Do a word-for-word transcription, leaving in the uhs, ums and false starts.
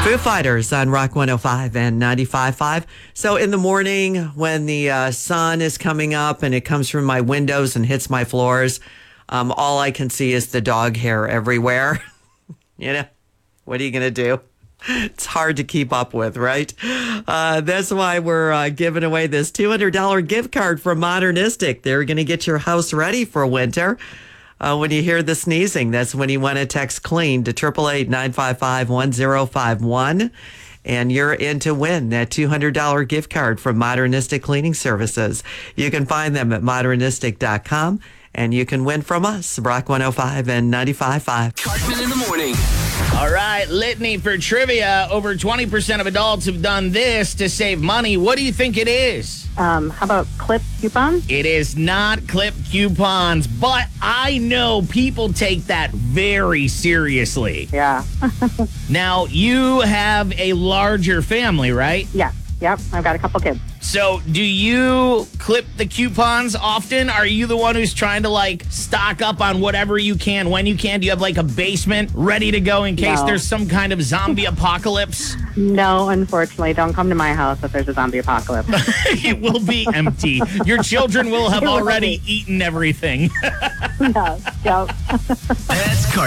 Foo Fighters on Rock one oh five and ninety-five point five. So in the morning when the uh, sun is coming up and it comes from my windows and hits my floors, um, all I can see is the dog hair everywhere. You know, what are you going to do? It's hard to keep up with, right? Uh, that's why we're uh, giving away this two hundred dollars gift card from Modernistic. They're going to get your house ready for winter. Uh, when you hear the sneezing, that's when you want to text CLEAN to eight eight eight, nine five five, one zero five one. And you're in to win that two hundred dollars gift card from Modernistic Cleaning Services. You can find them at modernistic dot com, and you can win from us, Rock one oh five and ninety-five point five. Cartman in the morning. All right, litany for trivia. Over twenty percent of adults have done this to save money. What do you think it is? Um, how about clip coupons? It is not clip coupons, but I know people take that very seriously. Yeah. Now, you have a larger family, right? Yeah. Yep. I've got a couple kids. So do you clip the coupons often? Are you the one who's trying to, like, stock up on whatever you can when you can? Do you have, like, a basement ready to go in case No. there's some kind of zombie apocalypse? No, unfortunately. Don't come to my house if there's a zombie apocalypse. It will be empty. Your children will have It will already be. eaten everything. No. Yep. That's Cartman.